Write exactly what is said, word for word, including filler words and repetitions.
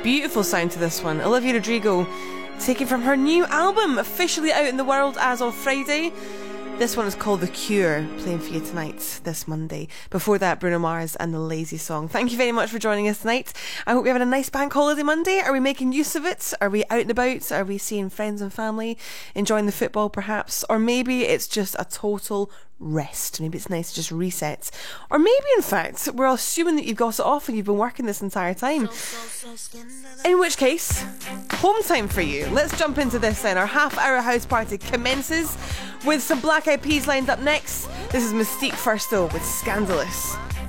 Beautiful sound to this one. Olivia Rodrigo, taken from her new album, officially out in the world as of Friday. This one is called The Cure, playing for you tonight, this Monday. Before that, Bruno Mars and The Lazy Song. Thank you very much for joining us tonight. I hope you're having a nice bank holiday Monday. Are we making use of it? Are we out and about? Are we seeing friends and family? Enjoying the football, perhaps? Or maybe it's just a total rest. Maybe it's nice to just reset. Or maybe, in fact, we're assuming that you've got it off and you've been working this entire time. In which case, home time for you. Let's jump into this then. Our half-hour house party commences with some Black Eyed Peas lined up next. This is Mystique first, though, with Scandalous.